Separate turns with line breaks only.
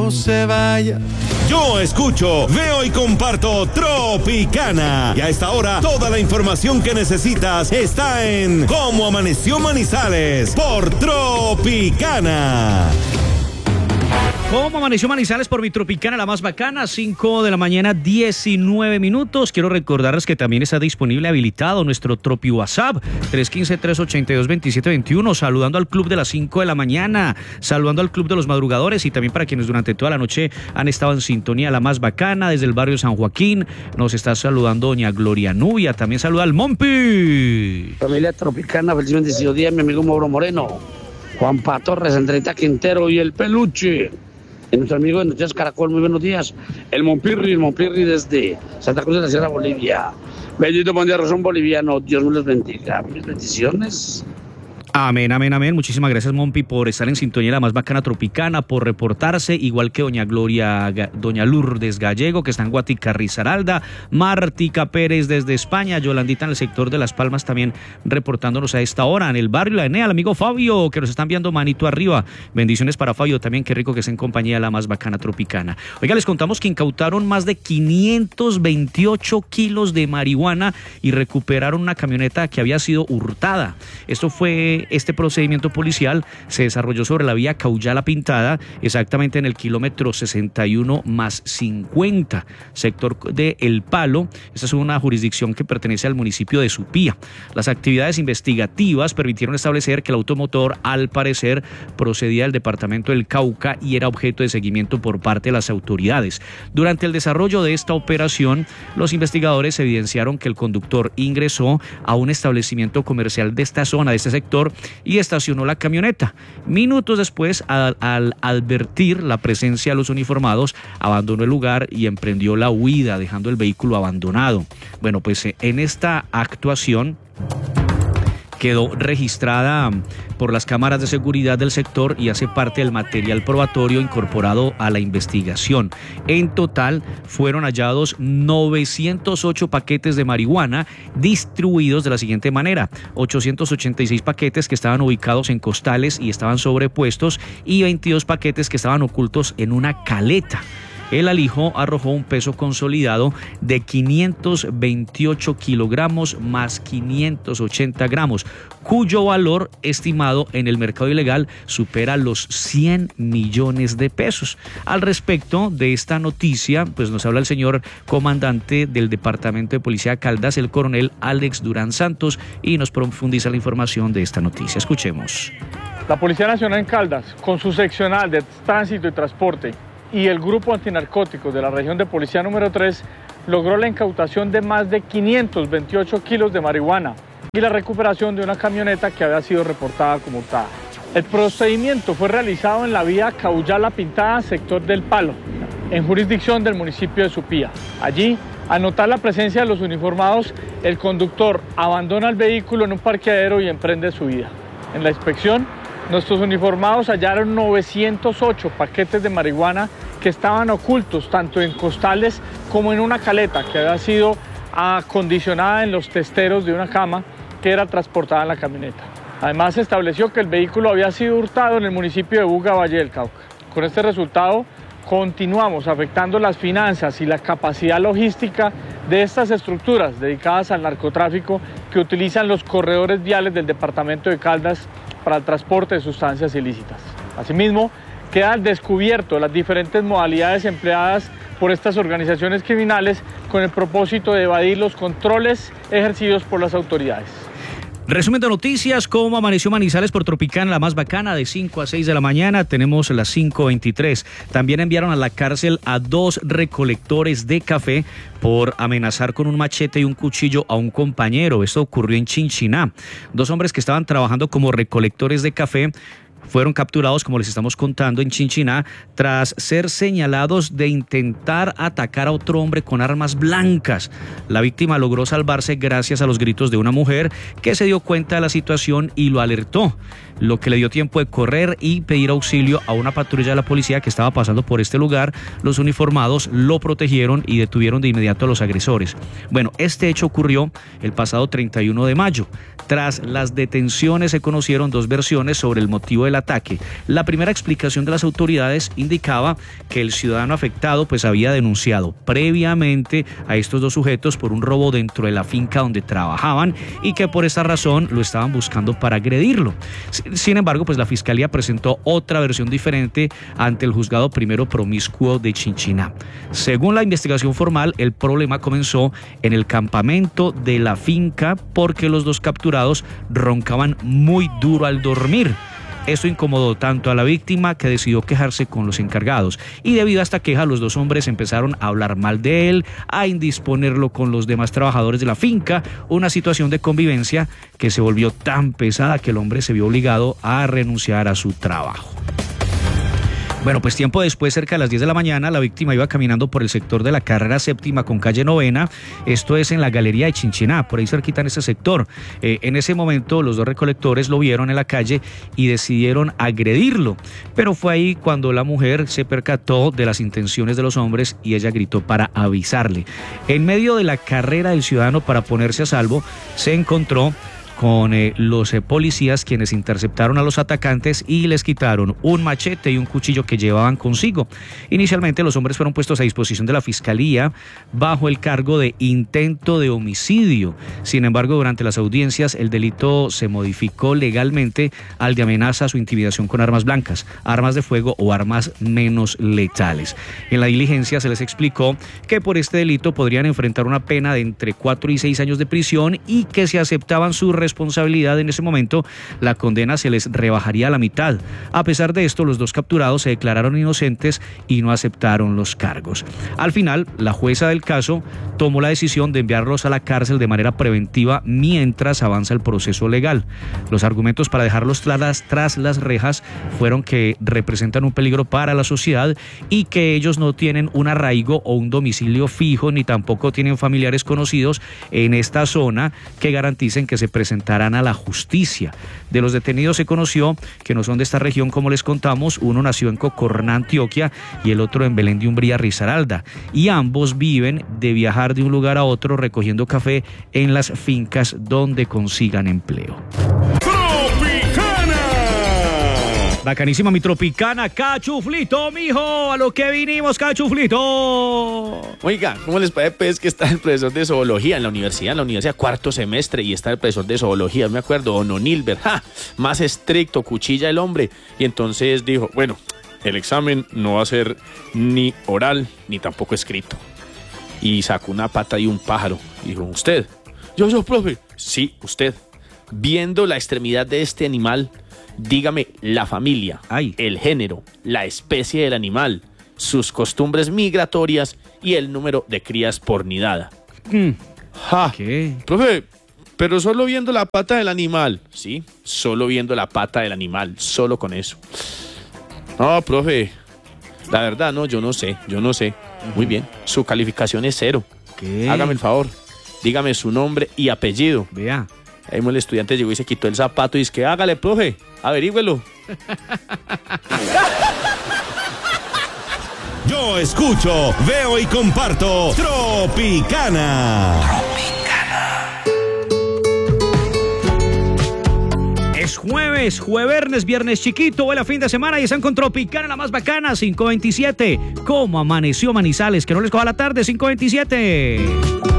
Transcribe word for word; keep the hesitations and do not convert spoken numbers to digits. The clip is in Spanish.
no se vaya.
Yo escucho, veo y comparto Tropicana. Y a esta hora, toda la información que necesitas está en Cómo Amaneció Manizales por Tropicana.
¿Cómo amaneció Manizales por mi Tropicana, la más bacana? cinco de la mañana, diecinueve minutos. Quiero recordarles que también está disponible, habilitado nuestro Tropi WhatsApp, tres uno cinco, tres ocho dos, dos siete dos uno. Saludando al club de las cinco de la mañana, saludando al club de los madrugadores y también para quienes durante toda la noche han estado en sintonía, la más bacana, desde el barrio San Joaquín. Nos está saludando doña Gloria Nubia. También saluda al Mompi.
Familia Tropicana, feliz bendecido día, mi amigo Mauro Moreno, Juanpa Torres, Andrita Quintero y el Peluche. Y nuestro amigo de Noticias Caracol, muy buenos días. El Monpirri, el Monpirri desde Santa Cruz de la Sierra, Bolivia. Bendito buen día, Rosón Boliviano. Dios me los bendiga. Mis bendiciones.
Amén, amén, amén. Muchísimas gracias, Mompi, por estar en sintonía, la más bacana Tropicana, por reportarse, igual que doña Gloria, doña Lourdes Gallego, que está en Guatica, Risaralda, Martica Pérez desde España, Yolandita en el sector de Las Palmas también reportándonos a esta hora, en el barrio La Enea, el amigo Fabio, que nos está enviando manito arriba. Bendiciones para Fabio también, qué rico que esté en compañía de la más bacana Tropicana. Oiga, les contamos que incautaron más de quinientos veintiocho kilos de marihuana y recuperaron una camioneta que había sido hurtada. Esto fue... Este procedimiento policial se desarrolló sobre la vía Caullala Pintada, exactamente en el kilómetro sesenta y uno más cincuenta, sector de El Palo. Esta es una jurisdicción que pertenece al municipio de Supía. Las actividades investigativas permitieron establecer que el automotor, al parecer, procedía del departamento del Cauca y era objeto de seguimiento por parte de las autoridades. Durante el desarrollo de esta operación, los investigadores evidenciaron que el conductor ingresó a un establecimiento comercial de esta zona, de este sector, y estacionó la camioneta. Minutos después, al, al advertir la presencia de los uniformados, abandonó el lugar y emprendió la huida, dejando el vehículo abandonado. Bueno, pues en esta actuación quedó registrada por las cámaras de seguridad del sector y hace parte del material probatorio incorporado a la investigación. En total fueron hallados novecientos ocho paquetes de marihuana distribuidos de la siguiente manera: ochocientos ochenta y seis paquetes que estaban ubicados en costales y estaban sobrepuestos y veintidós paquetes que estaban ocultos en una caleta. El alijo arrojó un peso consolidado de quinientos veintiocho kilogramos más quinientos ochenta gramos, cuyo valor estimado en el mercado ilegal supera los cien millones de pesos. Al respecto de esta noticia, pues nos habla el señor comandante del Departamento de Policía de Caldas, el coronel Alex Durán Santos, y nos profundiza la información de esta noticia. Escuchemos.
La Policía Nacional en Caldas, con su seccional de tránsito y transporte, y el Grupo Antinarcóticos de la región de Policía número tres logró la incautación de más de quinientos veintiocho kilos de marihuana y la recuperación de una camioneta que había sido reportada como hurtada. El procedimiento fue realizado en la vía Caullala Pintada, sector del Palo, en jurisdicción del municipio de Supía. Allí, al notar la presencia de los uniformados, el conductor abandona el vehículo en un parqueadero y emprende su huida. En la inspección, nuestros uniformados hallaron novecientos ocho paquetes de marihuana que estaban ocultos tanto en costales como en una caleta que había sido acondicionada en los testeros de una cama que era transportada en la camioneta. Además, se estableció que el vehículo había sido hurtado en el municipio de Buga, Valle del Cauca. Con este resultado, continuamos afectando las finanzas y la capacidad logística de estas estructuras dedicadas al narcotráfico que utilizan los corredores viales del departamento de Caldas para el transporte de sustancias ilícitas. Asimismo, queda al descubierto las diferentes modalidades empleadas por estas organizaciones criminales con el propósito de evadir los controles ejercidos por las autoridades.
Resumen de noticias, cómo amaneció Manizales por Tropicana, la más bacana, de cinco a seis de la mañana, tenemos las cinco veintitrés. También enviaron a la cárcel a dos recolectores de café por amenazar con un machete y un cuchillo a un compañero. Esto ocurrió en Chinchiná. Dos hombres que estaban trabajando como recolectores de café fueron capturados, como les estamos contando, en Chinchiná tras ser señalados de intentar atacar a otro hombre con armas blancas. La víctima logró salvarse gracias a los gritos de una mujer que se dio cuenta de la situación y lo alertó. lo que le dio tiempo de correr y pedir auxilio a una patrulla de la policía que estaba pasando por este lugar. Los uniformados lo protegieron y detuvieron de inmediato a los agresores. Bueno, este hecho ocurrió el pasado treinta y uno de mayo. Tras las detenciones se conocieron dos versiones sobre el motivo del ataque. La primera explicación de las autoridades indicaba que el ciudadano afectado pues había denunciado previamente a estos dos sujetos por un robo dentro de la finca donde trabajaban y que por esa razón lo estaban buscando para agredirlo. Sin embargo, pues la fiscalía presentó otra versión diferente ante el juzgado primero promiscuo de Chinchiná. Según la investigación formal, el problema comenzó en el campamento de la finca porque los dos capturados roncaban muy duro al dormir. Esto incomodó tanto a la víctima que decidió quejarse con los encargados y debido a esta queja los dos hombres empezaron a hablar mal de él, a indisponerlo con los demás trabajadores de la finca, una situación de convivencia que se volvió tan pesada que el hombre se vio obligado a renunciar a su trabajo. Bueno, pues tiempo después, cerca de las diez de la mañana, la víctima iba caminando por el sector de la carrera séptima con calle novena, esto es en la galería de Chinchiná, por ahí cerquita en ese sector. Eh, en ese momento los dos recolectores lo vieron en la calle y decidieron agredirlo, pero fue ahí cuando la mujer se percató de las intenciones de los hombres y ella gritó para avisarle. En medio de la carrera del ciudadano para ponerse a salvo, se encontró con eh, los eh, policías quienes interceptaron a los atacantes y les quitaron un machete y un cuchillo que llevaban consigo. Inicialmente los hombres fueron puestos a disposición de la fiscalía bajo el cargo de intento de homicidio. Sin embargo, durante las audiencias el delito se modificó legalmente al de amenaza o intimidación con armas blancas, armas de fuego o armas menos letales. En la diligencia se les explicó que por este delito podrían enfrentar una pena de entre cuatro y seis años de prisión y que si aceptaban su responsabilidad en ese momento, la condena se les rebajaría a la mitad. A pesar de esto, los dos capturados se declararon inocentes y no aceptaron los cargos. Al final, la jueza del caso tomó la decisión de enviarlos a la cárcel de manera preventiva mientras avanza el proceso legal. Los argumentos para dejarlos tras, tras las rejas fueron que representan un peligro para la sociedad y que ellos no tienen un arraigo o un domicilio fijo, ni tampoco tienen familiares conocidos en esta zona que garanticen que se presenten a la justicia. De los detenidos se conoció que no son de esta región, como les contamos. Uno nació en Cocorná, Antioquia, y el otro en Belén de Umbría, Risaralda, y ambos viven de viajar de un lugar a otro recogiendo café en las fincas donde consigan empleo. Bacanísima mi Tropicana, Cachuflito, mijo, a lo que vinimos, Cachuflito.
Oiga, ¿cómo les parece pues, que está el profesor de zoología en la universidad, en la universidad cuarto semestre, y está el profesor de zoología, me acuerdo, Don Onilber, ja, más estricto, cuchilla el hombre, y entonces dijo, bueno, el examen no va a ser ni oral, ni tampoco escrito, y sacó una pata y un pájaro, y dijo, ¿usted? Yo, yo, profe. Sí, usted. Viendo la extremidad de este animal, dígame la familia, Ay. el género, la especie del animal, sus costumbres migratorias y el número de crías por nidada.
Mm.
Ja. ¿Qué? Profe, pero solo viendo la pata del animal. Sí, solo viendo la pata del animal, solo con eso. No, profe, la verdad no, yo no sé, yo no sé. Muy bien, su calificación es cero.
¿Qué?
Hágame el favor, dígame su nombre y apellido.
Vea.
Ahí el estudiante llegó y se quitó el zapato y dice que hágale, profe, averígüelo.
Yo escucho, veo y comparto Tropicana.
Es jueves, jueves, viernes chiquito, vuela fin de semana y están con Tropicana, la más bacana, cinco veintisiete. ¿Cómo amaneció Manizales? Que no les coja la tarde, cinco veintisiete.